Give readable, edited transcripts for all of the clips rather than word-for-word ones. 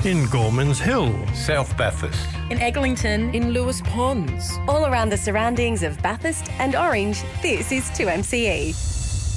in Gormans Hill, South Bathurst, in Eglinton, in Lewis Ponds. All around the surroundings of Bathurst and Orange, this is 2MCE.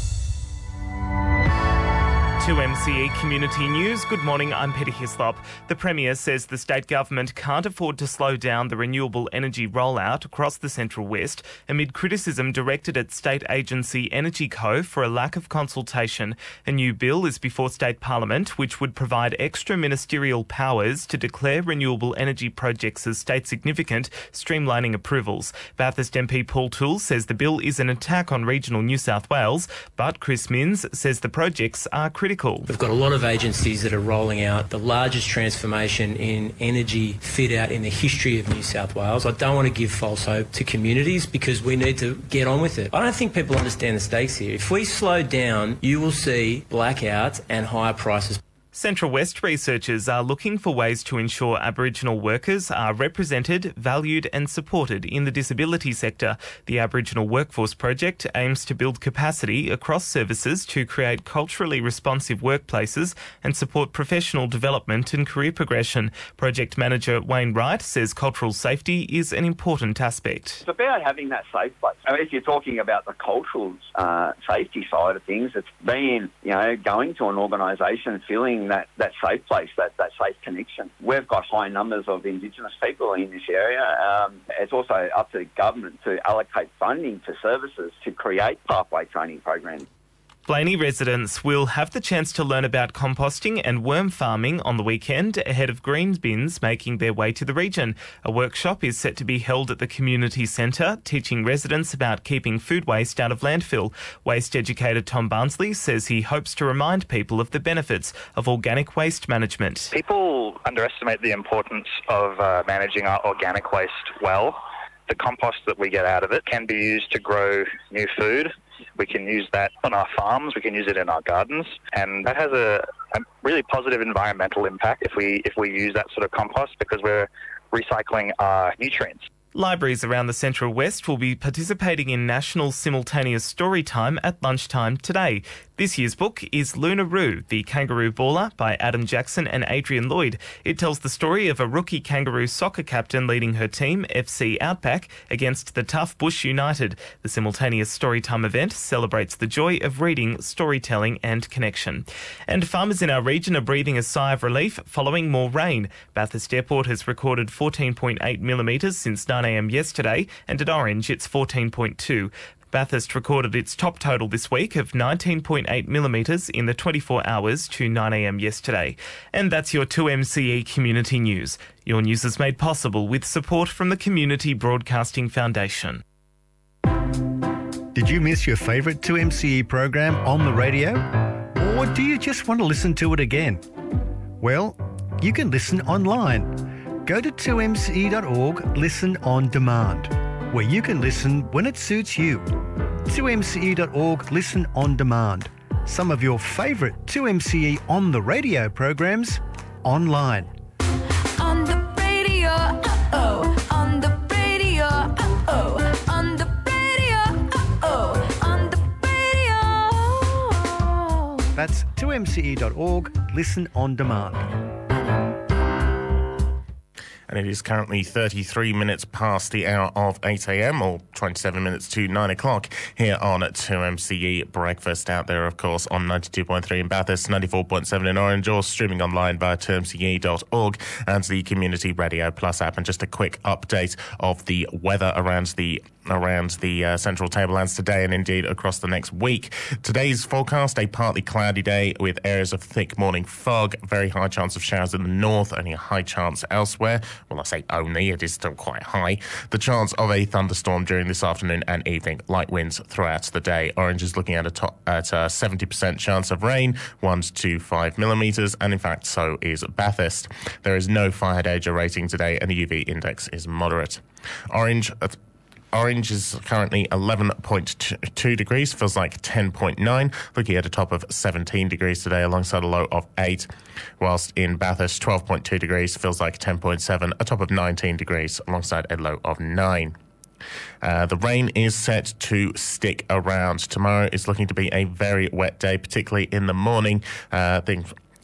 2MCE Community News. Good morning, I'm Peter Hislop. The Premier says the state government can't afford to slow down the renewable energy rollout across the Central West amid criticism directed at state agency Energy Co for a lack of consultation. A new bill is before State Parliament which would provide extra ministerial powers to declare renewable energy projects as state significant, streamlining approvals. Bathurst MP Paul Toole says the bill is an attack on regional New South Wales, but Chris Minns says the projects are critical. We've got a lot of agencies that are rolling out the largest transformation in energy fit out in the history of New South Wales. I don't want to give false hope to communities because we need to get on with it. I don't think people understand the stakes here. If we slow down, you will see blackouts and higher prices. Central West researchers are looking for ways to ensure Aboriginal workers are represented, valued and supported in the disability sector. The Aboriginal Workforce Project aims to build capacity across services to create culturally responsive workplaces and support professional development and career progression. Project manager Wayne Wright says cultural safety is an important aspect. It's about having that safe place. I mean, if you're talking about the cultural safety side of things, it's being, going to an organisation, feeling that safe place, that safe connection. We've got high numbers of Indigenous people in this area. It's also up to government to allocate funding to services to create pathway training programs. Blaney residents will have the chance to learn about composting and worm farming on the weekend ahead of green bins making their way to the region. A workshop is set to be held at the community centre, teaching residents about keeping food waste out of landfill. Waste educator Tom Barnsley says he hopes to remind people of the benefits of organic waste management. People underestimate the importance of managing our organic waste well. The compost that we get out of it can be used to grow new food. We can use that on our farms, we can use it in our gardens, and that has a really positive environmental impact if we use that sort of compost because we're recycling our nutrients. Libraries around the Central West will be participating in National Simultaneous Storytime at lunchtime today. This year's book is Lunaroo, the Kangaroo Baller by Adam Jackson and Adrian Lloyd. It tells the story of a rookie kangaroo soccer captain leading her team, FC Outback, against the tough Bush United. The Simultaneous Storytime event celebrates the joy of reading, storytelling and connection. And farmers in our region are breathing a sigh of relief following more rain. Bathurst Airport has recorded 14.8 millimetres since 9 a.m. yesterday, and at Orange it's 14.2. Bathurst recorded its top total this week of 19.8 millimetres in the 24 hours to 9 a.m. yesterday. And that's your 2MCE Community News. Your news is made possible with support from the Community Broadcasting Foundation. Did you miss your favourite 2MCE program on the radio? Or do you just want to listen to it again? Well, you can listen online. Go to 2mce.org Listen on Demand, where you can listen when it suits you. 2mce.org Listen on Demand. Some of your favourite 2MCE on the radio programs online. On the radio, oh, on the radio, oh, on the radio, oh, on the radio. That's 2mce.org Listen on Demand. And it is currently 33 minutes past the hour of 8 a.m, or 27 minutes to 9 o'clock here on 2MCE Breakfast. Out there, of course, on 92.3 in Bathurst, 94.7 in Orange, or streaming online via 2mce.org and the Community Radio Plus app. And just a quick update of the weather around the Central Tablelands today and indeed across the next week. Today's forecast, a partly cloudy day with areas of thick morning fog, very high chance of showers in the north, only a high chance elsewhere. Well, I say only, it is still quite high. The chance of a thunderstorm during this afternoon and evening, light winds throughout the day. Orange is looking at a 70% chance of rain, 1 to 5 millimetres, and in fact so is Bathurst. There is no fire danger rating today and the UV index is moderate. Orange is currently 11.2 degrees, feels like 10.9, looking at a top of 17 degrees today alongside a low of 8, whilst in Bathurst 12.2 degrees, feels like 10.7, a top of 19 degrees alongside a low of 9. The rain is set to stick around. Tomorrow is looking to be a very wet day, particularly in the morning.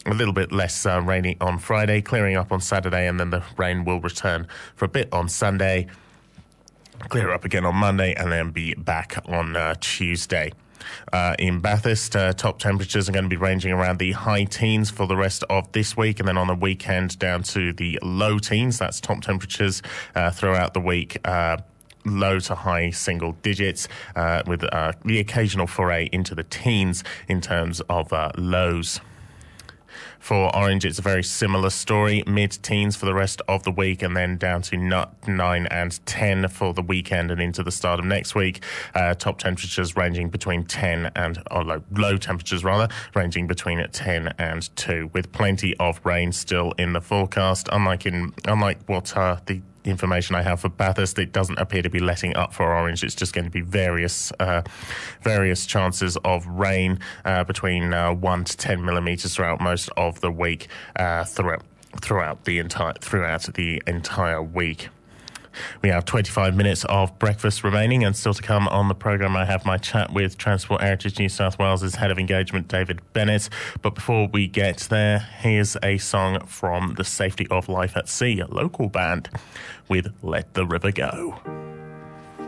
A little bit less rainy on Friday, clearing up on Saturday, and then the rain will return for a bit on Sunday, clear up again on Monday, and then be back on Tuesday. In Bathurst, top temperatures are going to be ranging around the high teens for the rest of this week, and then on the weekend down to the low teens. That's top temperatures throughout the week. Low to high single digits, with the occasional foray into the teens in terms of lows. For Orange, it's a very similar story. Mid-teens for the rest of the week, and then down to 9 and 10 for the weekend and into the start of next week. Top temperatures ranging between 10 and, or low temperatures rather, ranging between 10 and 2, with plenty of rain still in the forecast. Unlike what the information I have for Bathurst, it doesn't appear to be letting up for Orange. It's just going to be various chances of rain between 1 to 10 millimetres throughout most of the week, throughout the entire week. We have 25 minutes of breakfast remaining, and still to come on the programme I have my chat with Transport Heritage New South Wales' Head of Engagement, David Bennett. But before we get there, here's a song from the Safety of Life at Sea, a local band, with Let the River Go.